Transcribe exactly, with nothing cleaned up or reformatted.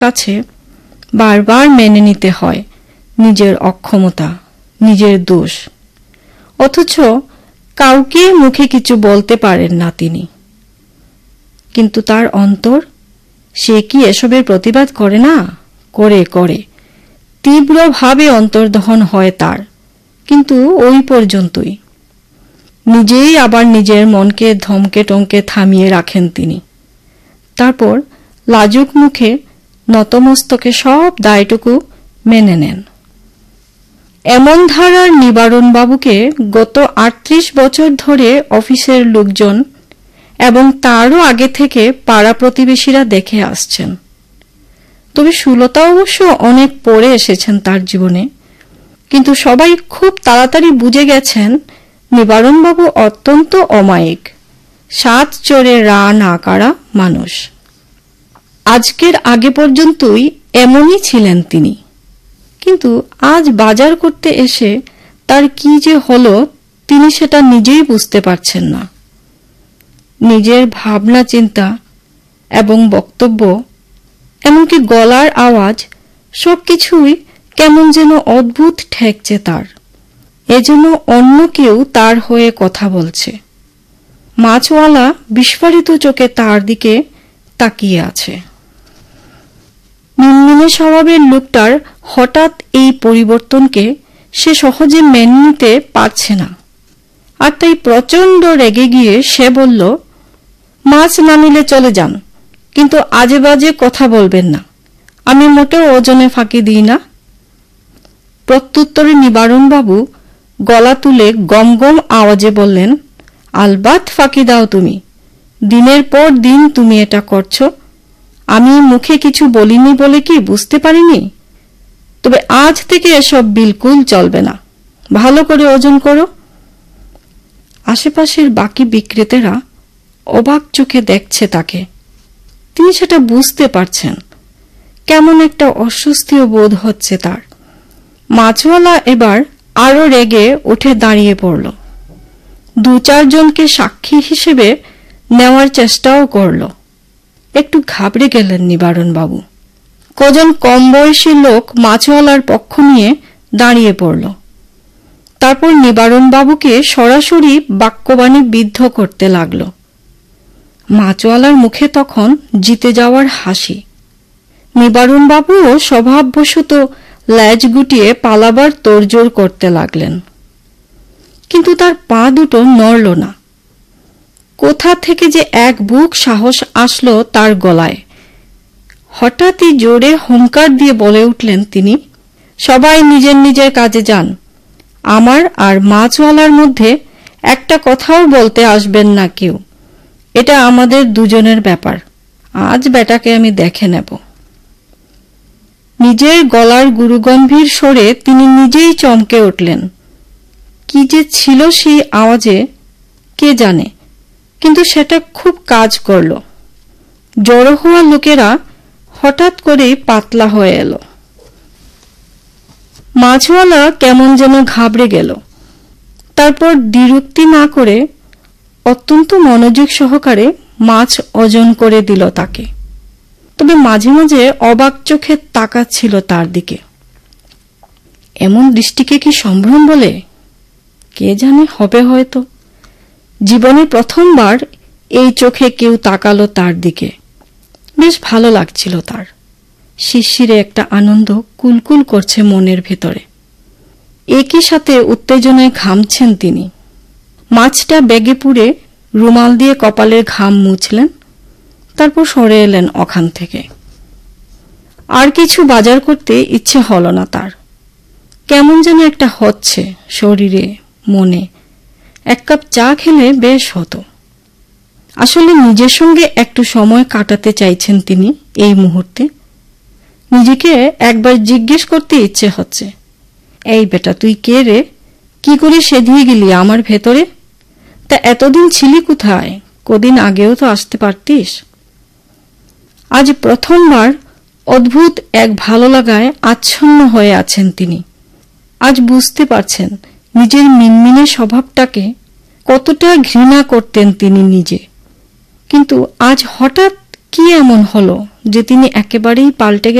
কাছে বারবার মেনে নিতে হয় নিজের অক্ষমতা, নিজের দোষ। অথচ কাউকে মুখে কিছু বলতে পারেন না তিনি। কিন্তু তার অন্তর, সে কি এসবের প্রতিবাদ করে না? করে করে তীব্রভাবে অন্তর্দহন হয় তার, কিন্তু ওই পর্যন্তই। নিজেই আবার নিজের মনকে ধমকে টমকে থামিয়ে রাখেন তিনি। তারপর লাজুক মুখে নতমস্তকে সব দায়টুকু মেনে নেন। এমন ধারার নিবারণবাবুকে গত আটত্রিশ বছর ধরে অফিসের লোকজন এবং তারও আগে থেকে পাড়া প্রতিবেশীরা দেখে আসছেন। তবে সুলতা অবশ্য অনেক পরে এসেছেন তার জীবনে, কিন্তু সবাই খুব তাড়াতাড়ি বুঝে গেছেন নিবারণবাবু অত্যন্ত অমায়িক, সাত চোরে রা না কাড়া মানুষ। আজকের আগে পর্যন্তই এমনই ছিলেন তিনি, কিন্তু আজ বাজার করতে এসে তার কি যে হলো তিনি সেটা নিজেই বুঝতে পারছেন না। নিজের ভাবনা চিন্তা এবং বক্তব্য, এমনকি গলার আওয়াজ, সবকিছুই কেমন যেন অদ্ভুত ঠেকছে তার। এজন্য অন্য কেউ তার হয়ে কথা বলছে। মাছওয়ালা বিস্ফারিত চোখে তার দিকে তাকিয়ে আছে। মিনমিনে স্বভাবের লোকটার হঠাৎ এই পরিবর্তনকে সে সহজে মেনে নিতে পারছে না, আর তাই প্রচণ্ড রেগে গিয়ে সে বলল, মাছ না নিলে চলে যান, কিন্তু আজে বাজে কথা বলবেন না, আমি মোটেও ওজনে ফাঁকি দিই না। প্রত্যুত্তরে নিবারণবাবু গলা তুলে গম গম আওয়াজে বললেন, আলবাত ফাঁকি দাও তুমি, দিনের পর দিন তুমি এটা করছো। আমি মুখে কিছু বলিনি বলে কি বুঝতে পারিনি? তবে আজ থেকে এসব বিলকুল চলবে না, ভালো করে ওজন করো। আশেপাশের বাকি বিক্রেতারা অবাক চোখে দেখছে তাকে। তিনি সেটা বুঝতে পারছেন। কেমন একটা অস্বস্তিও বোধ হচ্ছে তার। মাছওয়ালা এবার আরো রেগে উঠে দাঁড়িয়ে পড়ল। দু চারজনকে সাক্ষী হিসেবে নেওয়ার চেষ্টাও করল। একটু ঘাবড়ে গেলেন নিবারণবাবু। কজন কম বয়সী লোক মাছওয়ালার পক্ষ নিয়ে দাঁড়িয়ে পড়ল। তারপর নিবারণবাবুকে সরাসরি বাক্যবাণী বিদ্ধ করতে লাগল। মাছওয়ালার মুখে তখন জিতে যাওয়ার হাসি। নিবারণবাবুও স্বভাববশত ল্যাজ গুটিয়ে পালাবার তোড়জোড় করতে লাগলেন, কিন্তু তার পা দুটো নড়ল না। কোথা থেকে যে এক বুক সাহস আসলো তার গলায়। হঠাৎই জোরে হুঙ্কার দিয়ে বলে উঠলেন তিনি, সবাই নিজের নিজের কাজে যান, আমার আর মাছওয়ালার মধ্যে একটা কথাও বলতে আসবেন না কেউ। এটা আমাদের দুজনের ব্যাপার, আজ বেটাকে আমি দেখে নেব। নিজের গলার গুরুগম্ভীর স্বরে তিনি নিজেই চমকে উঠলেন। কি যে ছিল সেই আওয়াজে কে জানে, কিন্তু সেটা খুব কাজ করল। জড়ো হওয়া লোকেরা হঠাৎ করেই পাতলা হয়ে এলো। মাছওয়ালা কেমন যেন ঘাবড়ে গেল। তারপর দ্বিরুক্তি না করে অত্যন্ত মনোযোগ সহকারে মাছ ওজন করে দিল তাকে। তবে মাঝে মাঝে অবাক চোখে তাকাচ্ছিল তার দিকে। এমন দৃষ্টিকে কি সম্ভ্রম বলে? কে জানে, হবে হয়তো। জীবনে প্রথমবার এই চোখে কেউ তাকালো তার দিকে। বেশ ভালো লাগছিল তার। শিরশিরে একটা আনন্দ কুলকুল করছে মনের ভেতরে। একই সাথে উত্তেজনায় ঘামছেন তিনি। মাছটা ব্যাগে পুরে রুমাল দিয়ে কপালের ঘাম মুছলেন, তারপর সরে এলেন ওখান থেকে। আর কিছু বাজার করতে ইচ্ছে হল না তার। কেমন যেন একটা হচ্ছে শরীরে, মনে। এক কাপ চা খেলে বেশ হতো। আসলে নিজের সঙ্গে একটু সময় কাটাতে চাইছেন তিনি এই মুহূর্তে। নিজেকে একবার জিজ্ঞেস করতে ইচ্ছে হচ্ছে, এই বেটা তুই কে রে? কি করে সেধিয়ে গেলি আমার ভেতরে? তা এতদিন ছিলি কোথায়? কদিন আগেও তো আসতে পারতিস। আজ প্রথমবার অদ্ভুত এক ভালো লাগায় আচ্ছন্ন হয়ে আছেন তিনি। আজ বুঝতে পারছেন নিজের মিনমিনে স্বভাবটাকে কতটা ঘৃণা করতেন তিনি নিজে। কিন্তু আজ হঠাৎ কি এমন হলো যে তিনি একেবারেই পাল্টে